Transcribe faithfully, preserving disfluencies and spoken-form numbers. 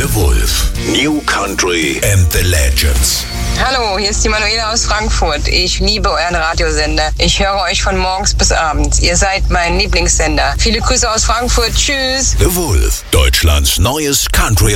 The Wolf. New Country and the Legends. Hallo, hier ist die Manuela aus Frankfurt. Ich liebe euren Radiosender. Ich höre euch von morgens bis abends. Ihr seid mein Lieblingssender. Viele Grüße aus Frankfurt. Tschüss. The Wolf. Deutschlands neues Country